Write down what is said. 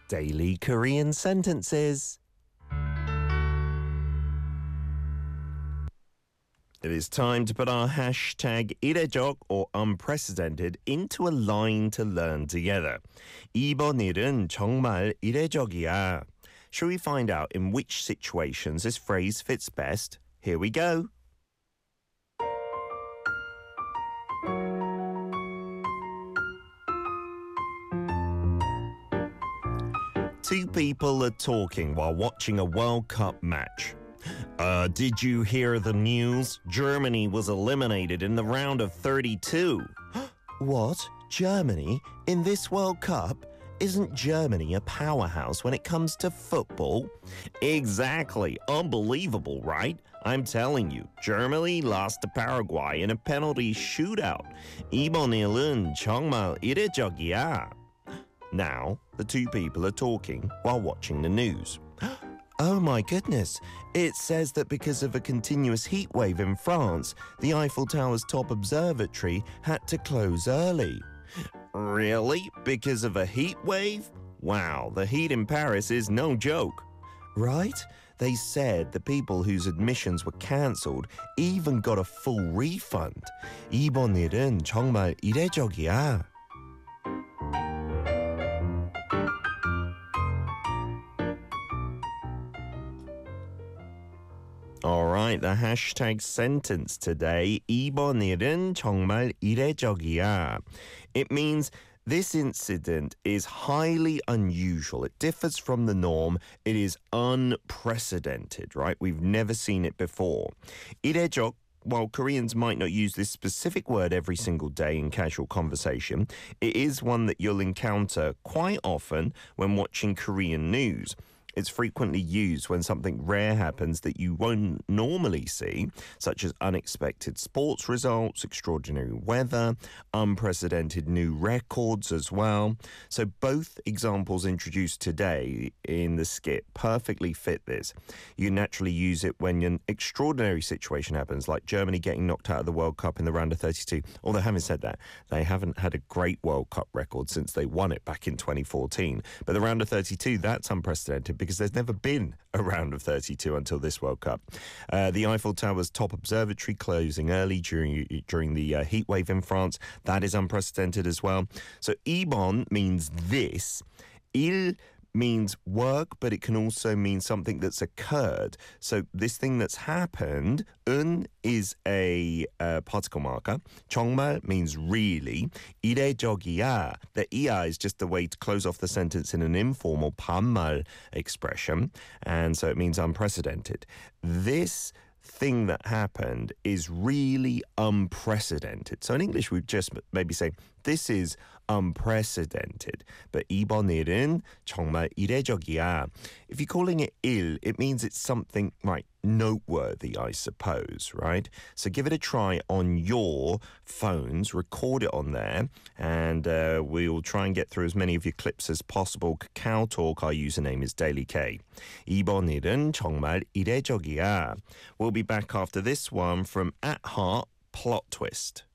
Daily Korean sentences. It is time to put our hashtag 이례적 or unprecedented into a line to learn together. 이번 일은 정말 이례적이야. Shall we find out in which situations this phrase fits best? Here we go. Two people are talking while watching a World Cup match. Did you hear the news? Germany was eliminated in the round of 32. What? Germany? In this World Cup? Isn't Germany a powerhouse when it comes to football? Exactly. Unbelievable, right? I'm telling you, Germany lost to Paraguay in a penalty shootout. 이번 일은 정말 이례적이야. Now, the two people are talking while watching the news. Oh my goodness, it says that because of a continuous heat wave in France, the Eiffel Tower's top observatory had to close early. Really? Because of a heat wave? Wow, the heat in Paris is no joke. Right? They said the people whose admissions were cancelled even got a full refund. 이번 일은 정말 이례적이야. Alright, the hashtag sentence today, 이번 일은 정말 이례적이야. It means this incident is highly unusual. It differs from the norm. It is unprecedented, right? We've never seen it before. 이례적, while Koreans might not use this specific word every single day in casual conversation, it is one that you'll encounter quite often when watching Korean news. It's frequently used when something rare happens that you won't normally see, such as unexpected sports results, extraordinary weather, unprecedented new records as well. So both examples introduced today in the skit perfectly fit this. You naturally use it when an extraordinary situation happens, like Germany getting knocked out of the World Cup in the round of 32. Although having said that, they haven't had a great World Cup record since they won it back in 2014. But the round of 32, that's unprecedented because there's never been a round of 32 until this World Cup. The Eiffel Tower's top observatory closing early during the heat wave in France, that is unprecedented as well. So 이번 means this. 일 means work, but it can also mean something that's occurred. So this thing that's happened, 은 is a particle marker. 정말 means really. 이례적이야. The 이야 is just a way to close off the sentence in an informal 반말 expression. And so it means unprecedented. This thing that happened is really unprecedented. So in English, we'd just maybe say, this is unprecedented. But 이번 일은 정말 이례적이야. If you're calling it 일, it means it's something, right, noteworthy, I suppose, right? So give it a try on your phones, record it on there, and we'll try and get through as many of your clips as possible. Kakao Talk, our username is Daily K. 이번 일은 정말 이례적이야. We'll be back after this one from @heart plot twist.